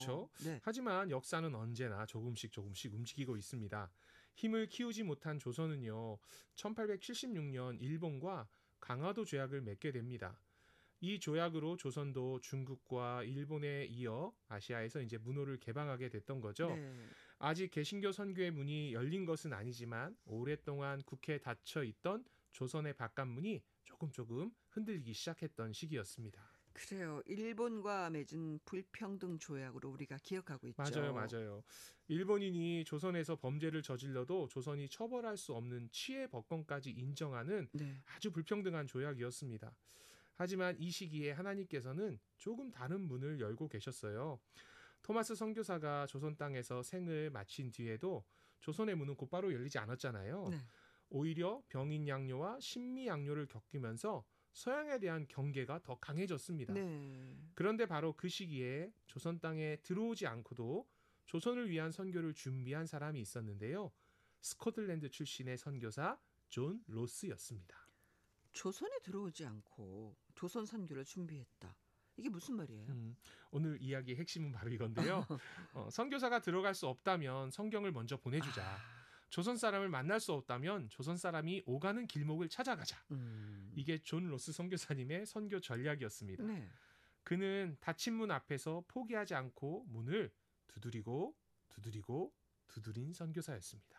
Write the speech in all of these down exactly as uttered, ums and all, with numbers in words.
그렇죠. 네. 하지만 역사는 언제나 조금씩 조금씩 움직이고 있습니다. 힘을 키우지 못한 조선은요, 천팔백칠십육 년 일본과 강화도 조약을 맺게 됩니다. 이 조약으로 조선도 중국과 일본에 이어 아시아에서 이제 문호를 개방하게 됐던 거죠. 네. 아직 개신교 선교의 문이 열린 것은 아니지만 오랫동안 국회에 닫혀 있던 조선의 바깥문이 조금 조금 흔들리기 시작했던 시기였습니다. 그래요. 일본과 맺은 불평등 조약으로 우리가 기억하고 있죠. 맞아요, 맞아요. 일본인이 조선에서 범죄를 저질러도 조선이 처벌할 수 없는 치해 법권까지 인정하는 네. 아주 불평등한 조약이었습니다. 하지만 이 시기에 하나님께서는 조금 다른 문을 열고 계셨어요. 토마스 선교사가 조선 땅에서 생을 마친 뒤에도 조선의 문은 곧바로 열리지 않았잖아요. 네. 오히려 병인 양요와 신미 양요를 겪으면서 서양에 대한 경계가 더 강해졌습니다. 네. 그런데 바로 그 시기에 조선 땅에 들어오지 않고도 조선을 위한 선교를 준비한 사람이 있었는데요. 스코틀랜드 출신의 선교사 존 로스였습니다. 조선에 들어오지 않고 조선 선교를 준비했다. 이게 무슨 말이에요? 음, 오늘 이야기의 핵심은 바로 이건데요. 어, 선교사가 들어갈 수 없다면 성경을 먼저 보내주자. 아. 조선 사람을 만날 수 없다면 조선 사람이 오가는 길목을 찾아가자. 음. 이게 존 로스 선교사님의 선교 전략이었습니다. 네. 그는 닫힌 문 앞에서 포기하지 않고 문을 두드리고 두드리고 두드린 선교사였습니다.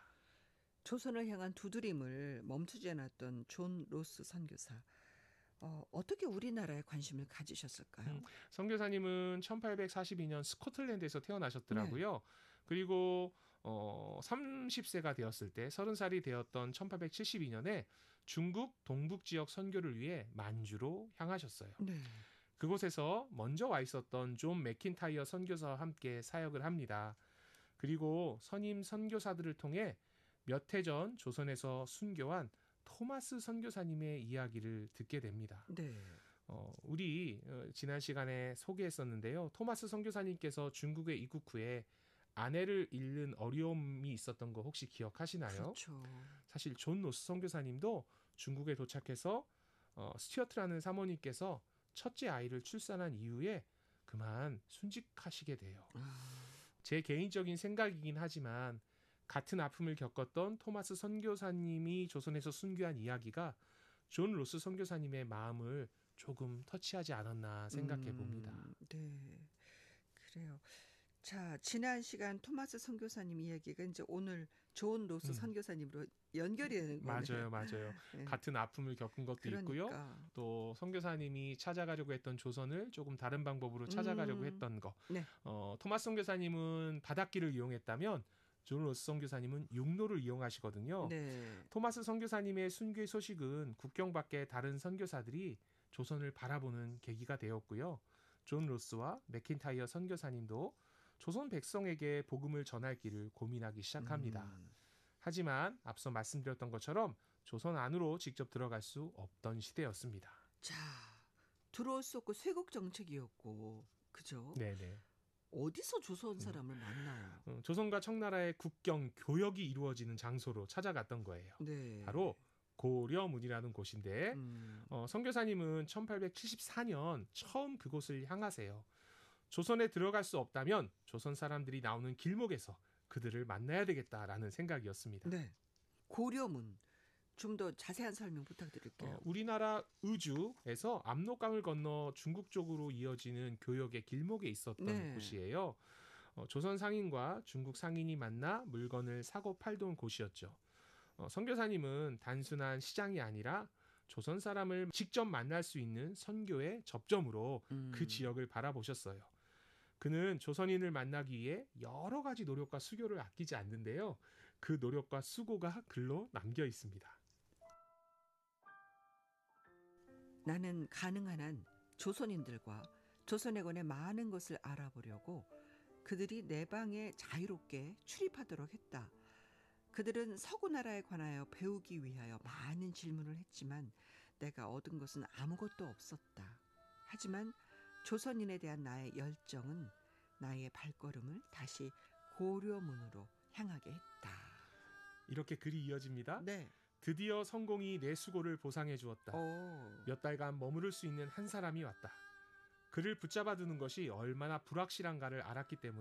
조선을 향한 두드림을 멈추지 않았던 존 로스 선교사. 어, 어떻게 우리나라에 관심을 가지셨을까요? 음, 선교사님은 천팔백사십이 년 스코틀랜드에서 태어나셨더라고요. 네. 그리고 어, 삼십 세가 되었을 때 서른 살이 되었던 천팔백칠십이 년에 중국 동북 지역 선교를 위해 만주로 향하셨어요. 네. 그곳에서 먼저 와 있었던 존 맥킨타이어 선교사와 함께 사역을 합니다. 그리고 선임 선교사들을 통해 몇 해 전 조선에서 순교한 토마스 선교사님의 이야기를 듣게 됩니다. 네. 어, 우리 어, 지난 시간에 소개했었는데요. 토마스 선교사님께서 중국에 입국 후에 아내를 잃는 어려움이 있었던 거 혹시 기억하시나요? 그렇죠. 사실 존 로스 선교사님도 중국에 도착해서 어, 스튜어트라는 사모님께서 첫째 아이를 출산한 이후에 그만 순직하시게 돼요. 아. 제 개인적인 생각이긴 하지만 같은 아픔을 겪었던 토마스 선교사님이 조선에서 순교한 이야기가 존 로스 선교사님의 마음을 조금 터치하지 않았나 생각해 봅니다. 음, 네, 그래요. 자, 지난 시간 토마스 선교사님 이야기가 이제 오늘 존 로스 음. 선교사님으로 연결이 되는 거네요. 맞아요, 맞아요. 네. 같은 아픔을 겪은 것도 그러니까. 있고요. 또 선교사님이 찾아가려고 했던 조선을 조금 다른 방법으로 찾아가려고 음. 했던 거. 네. 어, 토마스 선교사님은 바닷길을 이용했다면 존 로스 선교사님은 육로를 이용하시거든요. 네. 토마스 선교사님의 순교의 소식은 국경 밖의 다른 선교사들이 조선을 바라보는 계기가 되었고요. 존 로스와 맥킨타이어 선교사님도 조선 백성에게 복음을 전할 길을 고민하기 시작합니다. 음. 하지만 앞서 말씀드렸던 것처럼 조선 안으로 직접 들어갈 수 없던 시대였습니다. 자, 들어올 수 없고 쇄국 정책이었고, 그죠? 네네. 어디서 조선 사람을 음. 만나요? 어, 조선과 청나라의 국경 교역이 이루어지는 장소로 찾아갔던 거예요. 네. 바로 고려문이라는 곳인데 음. 어, 선교사님은 천팔백칠십사 년 처음 그곳을 향하세요. 조선에 들어갈 수 없다면 조선 사람들이 나오는 길목에서 그들을 만나야 되겠다라는 생각이었습니다. 네. 고려문. 좀 더 자세한 설명 부탁드릴게요. 어, 우리나라 의주에서 압록강을 건너 중국 쪽으로 이어지는 교역의 길목에 있었던 네. 곳이에요. 어, 조선 상인과 중국 상인이 만나 물건을 사고 팔던 곳이었죠. 어, 선교사님은 단순한 시장이 아니라 조선 사람을 직접 만날 수 있는 선교의 접점으로 음. 그 지역을 바라보셨어요. 그는 조선인을 만나기 위해 여러 가지 노력과 수고를 아끼지 않는데요. 그 노력과 수고가 글로 남겨 있습니다. 나는 가능한 한 조선인들과 조선에 관해 많은 것을 알아보려고 그들이 내 방에 자유롭게 출입하도록 했다. 그들은 서구나라에 관하여 배우기 위하여 많은 질문을 했지만 내가 얻은 것은 아무것도 없었다. 하지만 조선인에 대한 나의 열정은 나의 발걸음을 다시 고려문으로 향하게 했다. 이렇게 글이 이어집니다. 네. 드디어 성공이 내 수고를 보상해 주었다. 오. 몇 달간 머무를 수 있는 한 사람이 왔다. 그를 붙잡아 두는 것이 얼마나 불확실한가를 알았기 때문입니다.